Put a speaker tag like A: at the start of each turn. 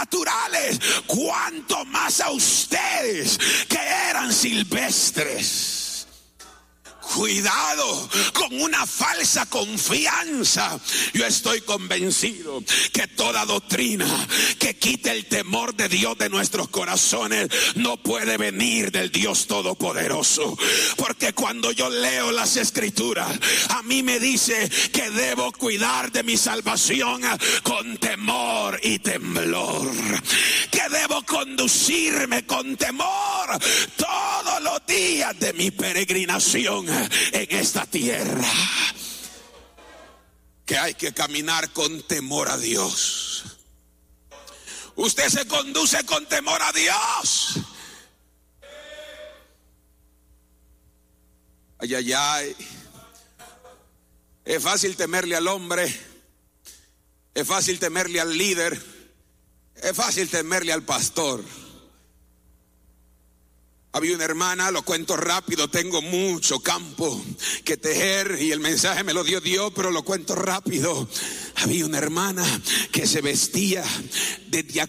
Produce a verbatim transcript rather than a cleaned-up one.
A: naturales, cuanto más a ustedes que eran silvestres. Cuidado con una falsa confianza. Yo estoy convencido que toda doctrina que quite el temor de Dios de nuestros corazones no puede venir del Dios Todopoderoso. Porque cuando yo leo las Escrituras, a mí me dice que debo cuidar de mi salvación con temor y temblor. Que debo conducirme con temor todos los días de mi peregrinación en esta tierra. Que hay que caminar con temor a Dios. Usted se conduce con temor a Dios. Ay, ay, ay. Es fácil temerle al hombre. Es fácil temerle al líder. Es fácil temerle al pastor. Había una hermana, lo cuento rápido, tengo mucho campo que tejer y el mensaje me lo dio Dios, pero lo cuento rápido. Había una hermana que se vestía de,